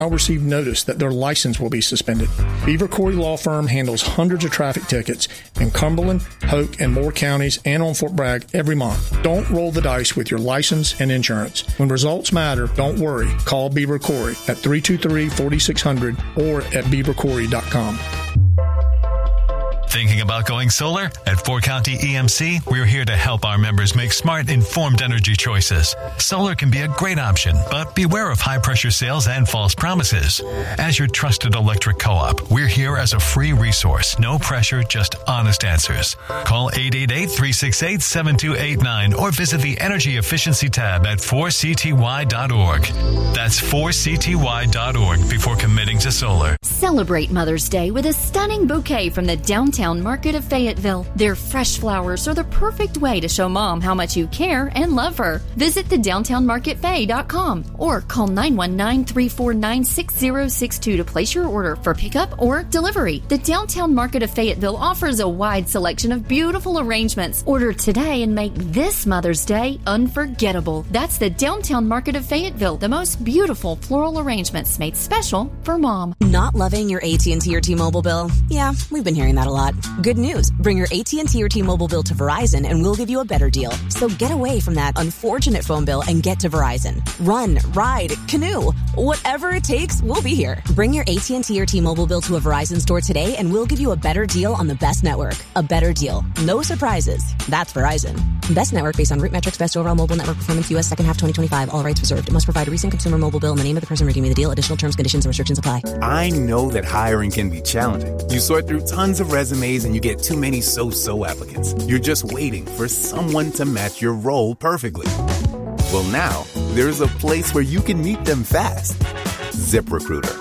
received notice that their license will be suspended. Beaver Corey Law Firm handles hundreds of traffic tickets in Cumberland, Hoke, and Moore counties and on Fort Bragg every month. Don't roll the dice with your license and insurance. When results matter, don't worry. Call Beaver Corey at 323-4600 or at beavercorey.com. Thinking about going solar? At 4County EMC, we're here to help our members make smart, informed energy choices. Solar can be a great option, but beware of high-pressure sales and false promises. As your trusted electric co-op, we're here as a free resource. No pressure, just honest answers. Call 888-368-7289 or visit the Energy Efficiency tab at 4cty.org. That's 4cty.org before committing to solar. Celebrate Mother's Day with a stunning bouquet from the Downtown Market of Fayetteville. Their fresh flowers are the perfect way to show Mom how much you care and love her. Visit the downtownmarketfaye.com or call 919-349-6062 to place your order for pickup or delivery. The Downtown Market of Fayetteville offers a wide selection of beautiful arrangements. Order today and make this Mother's Day unforgettable. That's the Downtown Market of Fayetteville, the most beautiful floral arrangements made special for Mom. Not loving your AT&T or T-Mobile bill? Yeah, we've been hearing that a lot. Good news. Bring your AT&T or T-Mobile bill to Verizon and we'll give you a better deal. So get away from that unfortunate phone bill and get to Verizon. Run, ride, canoe. Whatever it takes, we'll be here. Bring your AT&T or T-Mobile bill to a Verizon store today and we'll give you a better deal on the best network. A better deal. No surprises. That's Verizon. Best network based on root metrics, best overall mobile network performance, U.S. second half 2025. All rights reserved. Must provide a recent consumer mobile bill in the name of the person redeeming the deal. Additional terms, conditions, and restrictions apply. I know that hiring can be challenging. You sort through tons of resumes and you get too many so-so applicants. You're just waiting for someone to match your role perfectly. Well, now, there's a place where you can meet them fast. ZipRecruiter.